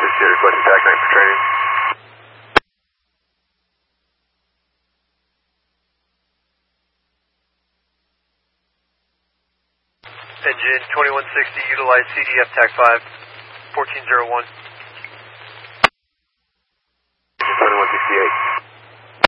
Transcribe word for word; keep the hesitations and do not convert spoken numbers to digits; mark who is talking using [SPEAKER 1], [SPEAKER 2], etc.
[SPEAKER 1] sixty-eight requesting TAC nine for training.
[SPEAKER 2] Engine twenty-one sixty, utilize C D F TAC five, fourteen oh one.
[SPEAKER 1] twenty-one sixty-eight.